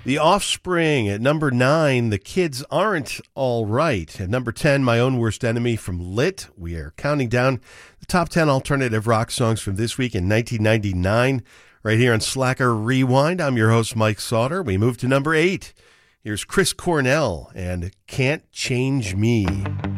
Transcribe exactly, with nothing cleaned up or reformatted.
The Offspring at number nine, The Kids Aren't All Right. At number ten, My Own Worst Enemy from Lit. We are counting down the top ten alternative rock songs from this week in nineteen ninety-nine. Right here on Slacker Rewind. I'm your host, Mike Sauter. We move to number eight. Here's Chris Cornell and Can't Change Me.